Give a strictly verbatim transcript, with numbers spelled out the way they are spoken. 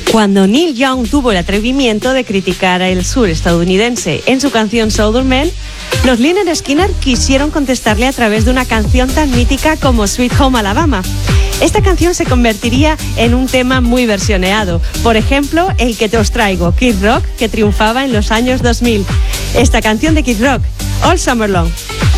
Cuando Neil Young tuvo el atrevimiento de criticar al sur estadounidense en su canción Southern Man, los Lynyrd Skynyrd quisieron contestarle a través de una canción tan mítica como Sweet Home Alabama. Esta canción se convertiría en un tema muy versioneado, por ejemplo, el que te os traigo, Kid Rock, que triunfaba en los años dos mil. Esta canción de Kid Rock, All Summer Long.